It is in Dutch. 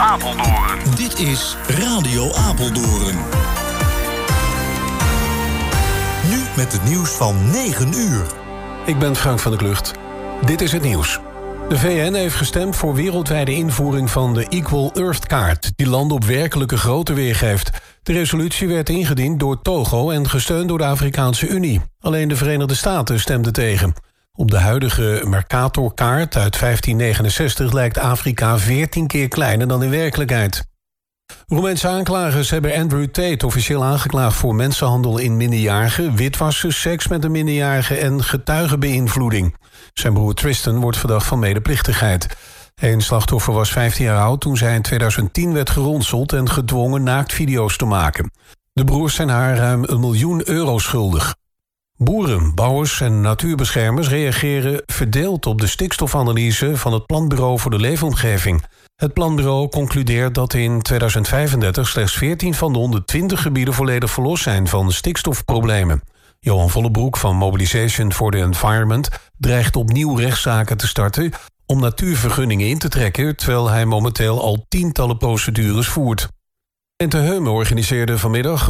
Apeldoorn. Dit is Radio Apeldoorn. Nu met het nieuws van 9 uur. Ik ben Frank van der Klucht. Dit is het nieuws. De VN heeft gestemd voor wereldwijde invoering van de Equal Earth kaart, die landen op werkelijke grootte weergeeft. De resolutie werd ingediend door Togo en gesteund door de Afrikaanse Unie. Alleen de Verenigde Staten stemden tegen. Op de huidige Mercator-kaart uit 1569 lijkt Afrika 14 keer kleiner dan in werkelijkheid. Roemeense aanklagers hebben Andrew Tate officieel aangeklaagd voor mensenhandel in minderjarigen, witwassen, seks met een minderjarige en getuigenbeïnvloeding. Zijn broer Tristan wordt verdacht van medeplichtigheid. Een slachtoffer was 15 jaar oud toen zij in 2010 werd geronseld en gedwongen naaktvideo's te maken. De broers zijn haar ruim €1 miljoen schuldig. Boeren, bouwers en natuurbeschermers reageren verdeeld op de stikstofanalyse van het Planbureau voor de Leefomgeving. Het planbureau concludeert dat in 2035 slechts 14 van de 120 gebieden volledig verlost zijn van stikstofproblemen. Johan Vollebroek van Mobilisation for the Environment dreigt opnieuw rechtszaken te starten om natuurvergunningen in te trekken, terwijl hij momenteel al tientallen procedures voert. En Te Heumen organiseerde vanmiddag